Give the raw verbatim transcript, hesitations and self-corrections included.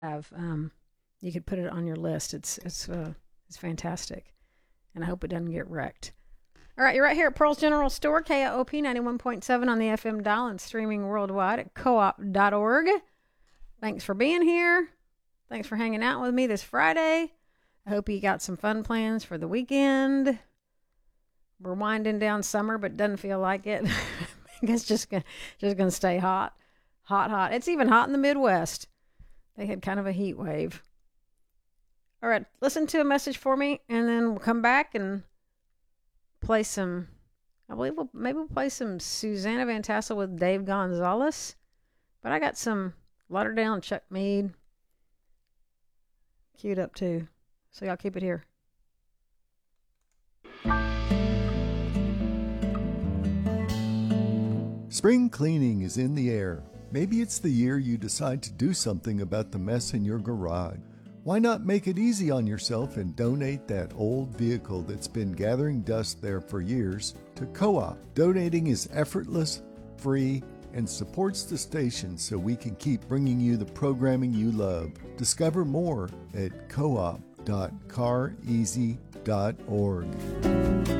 have, um, you could put it on your list. It's it's uh, it's fantastic, and I hope it doesn't get wrecked. All right, you're right here at Pearl's General Store, K O P ninety-one point seven on the F M dial and streaming worldwide at co op dot org. Thanks for being here. Thanks for hanging out with me this Friday. I hope you got some fun plans for the weekend. We're winding down summer, but doesn't feel like it. It's just gonna, just gonna stay hot, hot, hot. It's even hot in the Midwest. They had kind of a heat wave. All right, listen to a message for me, and then we'll come back and play some. I believe we'll maybe we'll play some Susanna Van Tassel with Dave Gonzalez. But I got some Lauderdale and Chuck Mead queued up too, so y'all keep it here. Spring cleaning is in the air. Maybe it's the year you decide to do something about the mess in your garage. Why not make it easy on yourself and donate that old vehicle that's been gathering dust there for years to Co-op? Donating is effortless, free, and supports the station so we can keep bringing you the programming you love. Discover more at co op dot car easy dot org.